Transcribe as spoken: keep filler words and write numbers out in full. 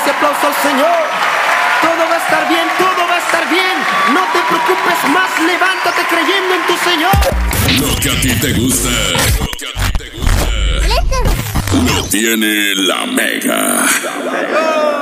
ese aplauso al Señor. Todo va a estar bien, todo va a estar bien. No te preocupes más, levántate creyendo en tu Señor. Lo que a ti te gusta, lo que a ti te gusta, lo tiene la Mega.